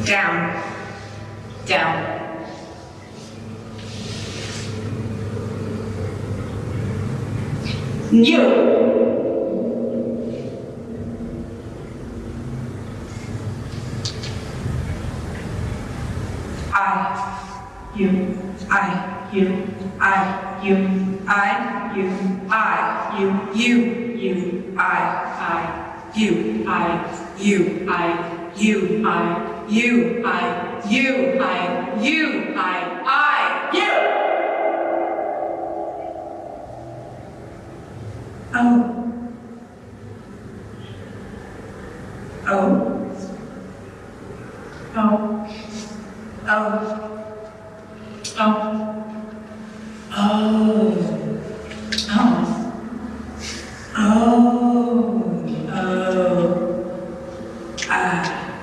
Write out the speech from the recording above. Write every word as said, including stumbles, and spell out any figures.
down, down. You. I, you, I, you, I, you, I, you, I, you, you, you, I, I, you, I, you, I, you, I, you, I, you, I, you, I, I, you. Oh. Oh. Oh. Oh. Oh. Oh. Oh. Oh. Oh. Ah.